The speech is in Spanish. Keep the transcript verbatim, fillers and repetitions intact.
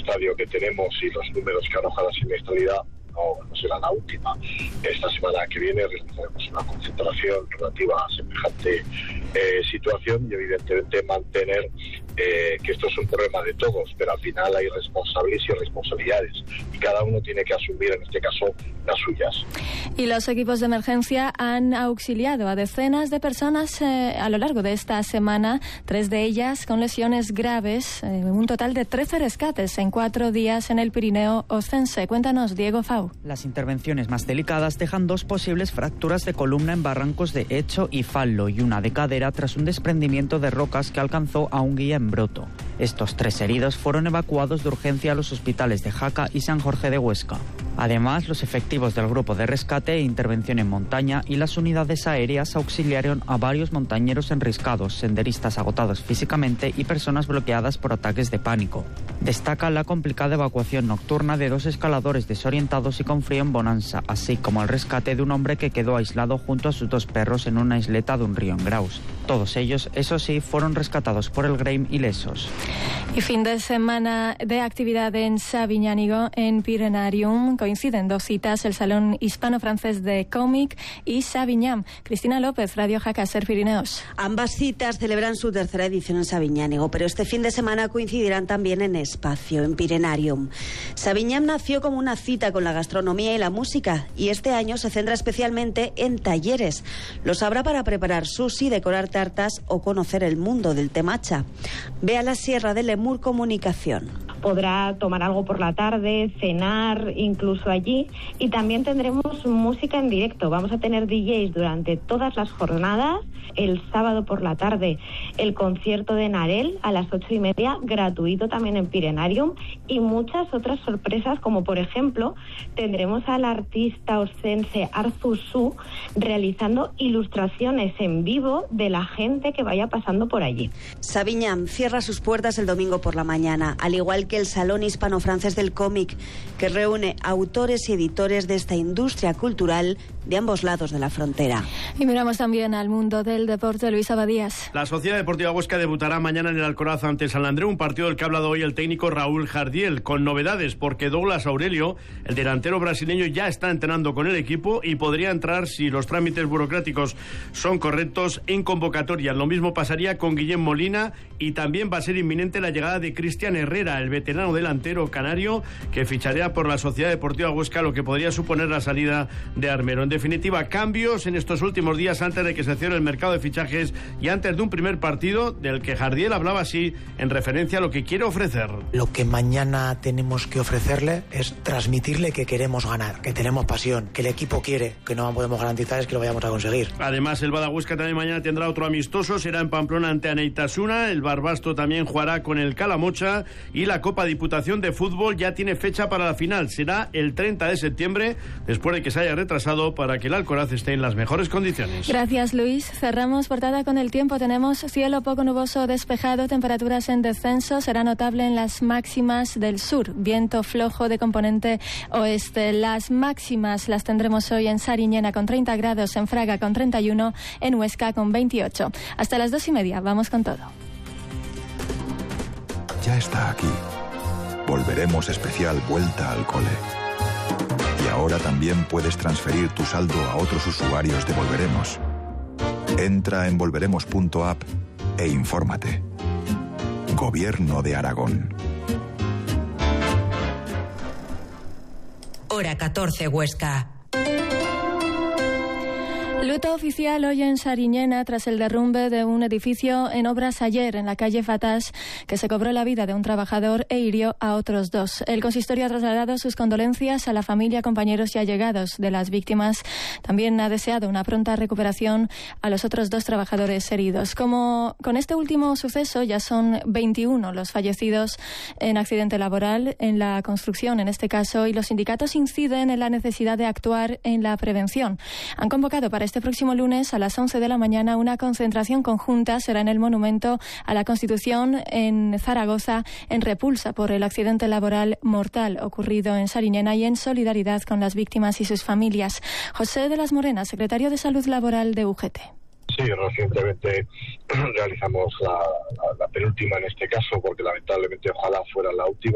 estadio que tenemos y los números que arroja la siniestralidad, no, no será la última. Esta semana que viene realizaremos una concentración relativa a semejante eh, situación y evidentemente mantener eh, que esto es un problema de todos, pero al final hay responsables y responsabilidades y cada uno tiene que asumir en este caso las suyas. Y los equipos de emergencia han auxiliado a decenas de personas eh, a lo largo de esta semana, tres de ellas con lesiones graves, eh, un total de trece rescates en cuatro días en el Pirineo Ocense. Cuéntanos, Diego Fau. Las intervenciones más delicadas dejan dos posibles fracturas de columna en barrancos de Hecho y Fallo y una de cadera tras un desprendimiento de rocas que alcanzó a un guía en Broto. Estos tres heridos fueron evacuados de urgencia a los hospitales de Jaca y San Jorge de Huesca. Además, los efectivos del grupo de rescate e intervención en montaña y las unidades aéreas auxiliaron a varios montañeros enriscados, senderistas agotados físicamente y personas bloqueadas por ataques de pánico. Destaca la complicada evacuación nocturna de dos escaladores desorientados y con frío en Bonanza, así como el rescate de un hombre que quedó aislado junto a sus dos perros en una isleta de un río en Graus. Todos ellos, eso sí, fueron rescatados por el Greim ilesos. Y fin de semana de actividad en Sabiñánigo, en Pirenarium. Coinciden dos citas, el Salón Hispano-Francés de Cómic y Sabiñam. Cristina López, Radio Jaca, Ser Pirineos. Ambas citas celebran su tercera edición en Sabiñánigo, pero este fin de semana coincidirán también en Espacio, en Pirenarium. Sabiñam nació como una cita con la gastronomía y la música, y este año se centra especialmente en talleres. Los habrá para preparar sushi, decorar tartas o conocer el mundo del temacha. Ve a la Sierra de Lemur Comunicación. Podrá tomar algo por la tarde, cenar incluso allí, y también tendremos música en directo. Vamos a tener D Js durante todas las jornadas. El sábado por la tarde el concierto de Narel a las ocho y media, gratuito también en Pirenarium, y muchas otras sorpresas, como por ejemplo tendremos al artista osense Arzu Su realizando ilustraciones en vivo de la gente que vaya pasando por allí. Sabiñam cierra sus puertas el domingo por la mañana, al igual que el Salón Hispano-Francés del Cómic, que reúne autores y editores de esta industria cultural de ambos lados de la frontera. Y miramos también al mundo del deporte. Luis Abadías. La Sociedad Deportiva Huesca debutará mañana en el Alcoraz ante San Andreu, un partido del que ha hablado hoy el técnico Raúl Jardiel, con novedades, porque Douglas Aurelio, el delantero brasileño, ya está entrenando con el equipo y podría entrar, si los trámites burocráticos son correctos, en convocatoria. Lo mismo pasaría con Guillem Molina, y también va a ser inminente la llegada de Cristian Herrera, el veterano delantero canario, que ficharía por la Sociedad Deportiva Huesca, lo que podría suponer la salida de Armero. En definitiva, cambios en estos últimos días antes de que se cierre el mercado de fichajes y antes de un primer partido del que Jardiel hablaba así en referencia a lo que quiere ofrecer. Lo que mañana tenemos que ofrecerle es transmitirle que queremos ganar, que tenemos pasión, que el equipo quiere, que no podemos garantizar es que lo vayamos a conseguir. Además, el Bada Huesca también mañana tendrá otro amistoso, será en Pamplona ante Aneitasuna. El Barbasto también jugará con el Calamocha, y la Copa Diputación de Fútbol ya tiene fecha para la final, será el treinta de septiembre, después de que se haya retrasado para que el Alcoraz esté en las mejores condiciones. Gracias, Luis. Cerramos portada con el tiempo. Tenemos cielo poco nuboso despejado, temperaturas en descenso, será notable en las máximas del sur, viento flojo de componente oeste. Las máximas las tendremos hoy en Sariñena con treinta grados, en Fraga con treinta y uno, en Huesca con veintiocho. Hasta las dos y media, vamos con todo. Ya está aquí. Volveremos especial Vuelta al Cole. Y ahora también puedes transferir tu saldo a otros usuarios de Volveremos. Entra en volveremos punto app e infórmate. Gobierno de Aragón. Hora catorce, Huesca. Luto oficial hoy en Sariñena tras el derrumbe de un edificio en obras ayer en la calle Fatás, que se cobró la vida de un trabajador e hirió a otros dos. El consistorio ha trasladado sus condolencias a la familia, compañeros y allegados de las víctimas. También ha deseado una pronta recuperación a los otros dos trabajadores heridos. Como con este último suceso ya son veintiuno los fallecidos en accidente laboral en la construcción, en este caso, y los sindicatos inciden en la necesidad de actuar en la prevención. Han convocado para este próximo lunes a las once de la mañana una concentración conjunta. Será en el Monumento a la Constitución en Zaragoza, en repulsa por el accidente laboral mortal ocurrido en Sariñena y en solidaridad con las víctimas y sus familias. José de las Morenas, secretario de Salud Laboral de U G T. Sí, recientemente realizamos la, la, la penúltima en este caso, porque lamentablemente ojalá fuera la última.